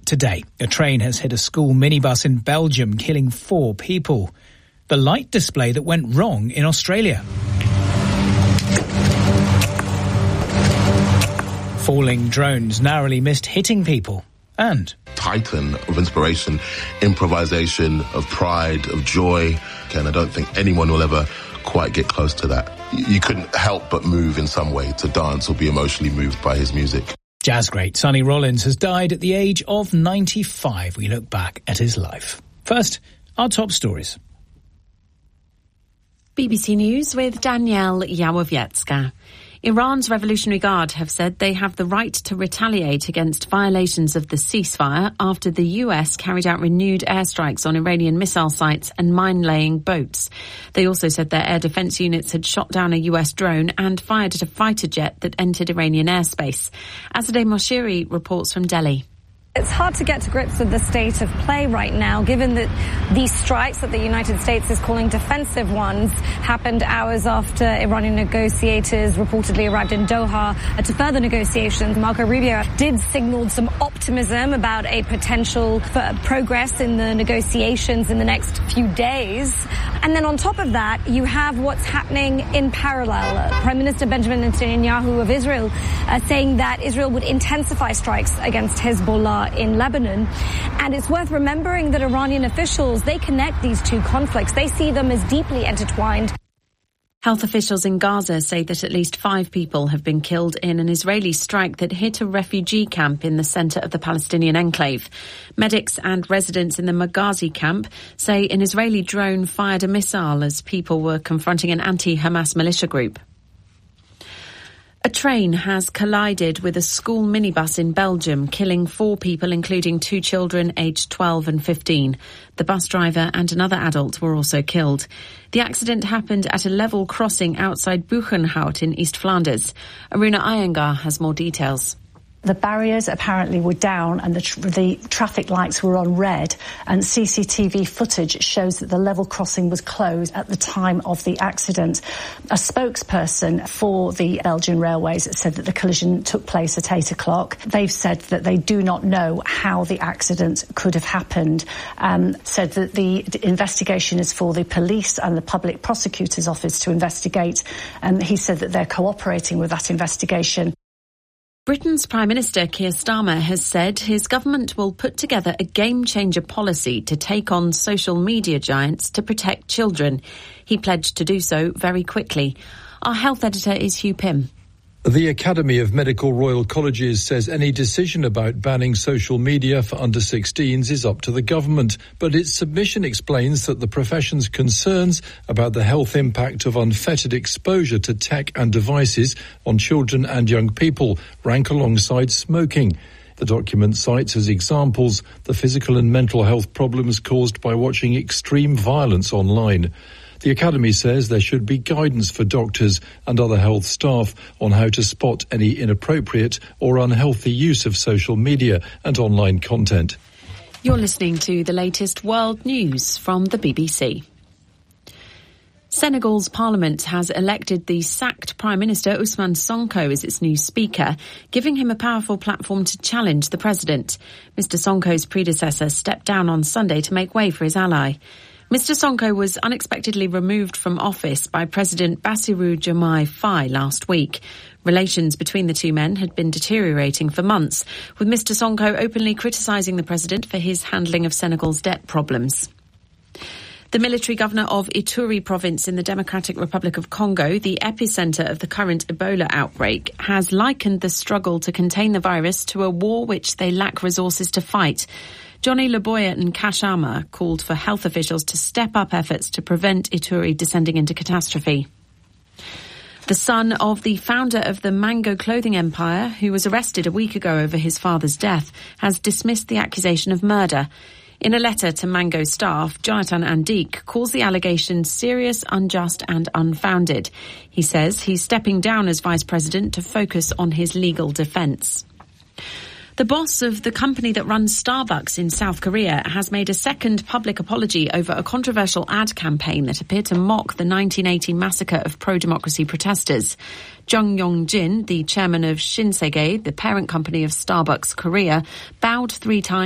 today. A train has hit a school minibus in Belgium, killing 4 people. The light display that went wrong in Australia. Falling drones narrowly missed hitting people. And titan of inspiration, improvisation, of pride, of joy. And I don't think anyone will ever quite get close to that. You couldn't help but move in some way, to dance or be emotionally moved by his music. Jazz great Sonny Rollins has died at the age of 95. We look back at his life. First, our top stories. BBC News with Danielle Yawowiecka. Iran's Revolutionary Guard have said they have the right to retaliate against violations of the ceasefire after the US carried out renewed airstrikes on Iranian missile sites and mine-laying boats. They also said their air defense units had shot down a US drone and fired at a fighter jet that entered Iranian airspace. Azadeh Moshiri reports from Delhi. It's hard to get to grips with the state of play right now, given that these strikes that the United States is calling defensive ones happened hours after Iranian negotiators reportedly arrived in Doha to further negotiations. Marco Rubio did signal some optimism about a potential for progress in the negotiations in the next few days. And then on top of that, you have what's happening in parallel. Prime Minister Benjamin Netanyahu of Israel saying that Israel would intensify strikes against Hezbollah in Lebanon. And it's worth remembering that Iranian officials, they connect these two conflicts. They see them as deeply intertwined. Health officials in Gaza say that at least 5 people have been killed in an Israeli strike that hit a refugee camp in the centre of the Palestinian enclave. Medics and residents in the Maghazi camp say an Israeli drone fired a missile as people were confronting an anti-Hamas militia group. A train has collided with a school minibus in Belgium, killing 4 people, including 2 children aged 12 and 15. The bus driver and another adult were also killed. The accident happened at a level crossing outside Buchenhout in East Flanders. Aruna Iyengar has more details. The barriers apparently were down and the traffic lights were on red, and CCTV footage shows that the level crossing was closed at the time of the accident. A spokesperson for the Belgian Railways said that the collision took place at 8 o'clock. They've said that they do not know how the accident could have happened, said that the investigation is for the police and the public prosecutor's office to investigate, and he said that they're cooperating with that investigation. Britain's Prime Minister Keir Starmer has said his government will put together a game-changer policy to take on social media giants to protect children. He pledged to do so very quickly. Our health editor is Hugh Pym. The Academy of Medical Royal Colleges says any decision about banning social media for under-16s is up to the government, but its submission explains that the profession's concerns about the health impact of unfettered exposure to tech and devices on children and young people rank alongside smoking. The document cites as examples the physical and mental health problems caused by watching extreme violence online. The Academy says there should be guidance for doctors and other health staff on how to spot any inappropriate or unhealthy use of social media and online content. You're listening to the latest world news from the BBC. Senegal's parliament has elected the sacked Prime Minister Ousmane Sonko as its new speaker, giving him a powerful platform to challenge the president. Mr. Sonko's predecessor stepped down on Sunday to make way for his ally. Mr. Sonko was unexpectedly removed from office by President Bassirou Diomaye Faye last week. Relations between the two men had been deteriorating for months, with Mr. Sonko openly criticising the president for his handling of Senegal's debt problems. The military governor of Ituri province in the Democratic Republic of Congo, the epicentre of the current Ebola outbreak, has likened the struggle to contain the virus to a war which they lack resources to fight. Johnny Laboya Nkashama called for health officials to step up efforts to prevent Ituri descending into catastrophe. The son of the founder of the Mango clothing empire, who was arrested a week ago over his father's death, has dismissed the accusation of murder. In a letter to Mango staff, Jonathan Andique calls the allegations serious, unjust and unfounded. He says he's stepping down as vice president to focus on his legal defence. The boss of the company that runs Starbucks in South Korea has made a second public apology over a controversial ad campaign that appeared to mock the 1980 massacre of pro-democracy protesters. Jung Yong-jin, the chairman of Shinsegae, the parent company of Starbucks Korea, bowed 3 times